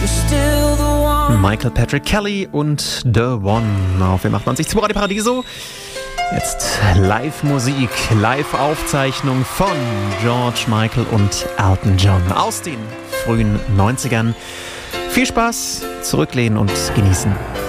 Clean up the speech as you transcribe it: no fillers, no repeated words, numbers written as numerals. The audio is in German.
Michael Patrick Kelly und The One auf FM98 Radio Paradiso. Jetzt Live-Musik, Live-Aufzeichnung von George Michael und Elton John aus den frühen 90ern. Viel Spaß, zurücklehnen und genießen.